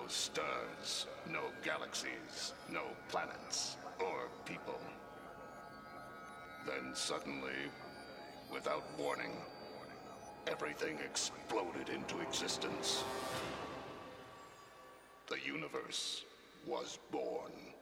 stars, no galaxies, no planets, or people. Then suddenly, without warning, everything exploded into existence. The universe was born.